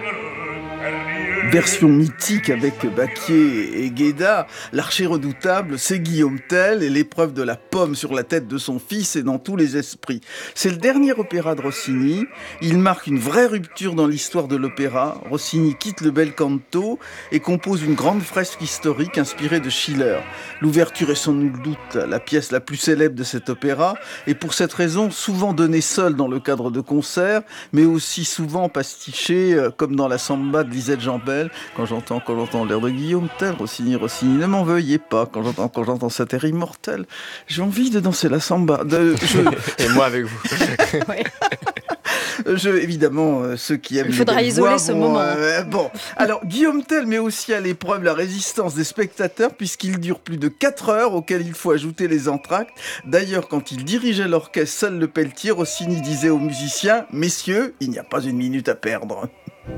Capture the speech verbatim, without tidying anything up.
Version mythique avec Bacquier et Guéda, l'archer redoutable, c'est Guillaume Tell et l'épreuve de la pomme sur la tête de son fils est dans tous les esprits. C'est le dernier opéra de Rossini, il marque une vraie rupture dans l'histoire de l'opéra. Rossini quitte le bel canto et compose une grande fresque historique inspirée de Schiller. L'ouverture est sans nul doute la pièce la plus célèbre de cet opéra et pour cette raison souvent donnée seule dans le cadre de concerts, mais aussi souvent pastichée comme dans la samba de Lisette Jambel. Quand j'entends, quand j'entends l'air de Guillaume Tell, Rossini, Rossini, ne m'en veuillez pas. Quand j'entends, quand j'entends cet air immortel, j'ai envie de danser la samba. De, je... Et moi avec vous. Ouais. Je, évidemment, euh, ceux qui aiment Il faudra les isoler voix, ce bon, moment. Euh, bon, alors Guillaume Tell met aussi à l'épreuve la résistance des spectateurs puisqu'il dure plus de quatre heures auxquelles il faut ajouter les entr'actes. D'ailleurs, quand il dirigeait l'orchestre seul le Pelletier, Rossini disait aux musiciens « Messieurs, il n'y a pas une minute à perdre ».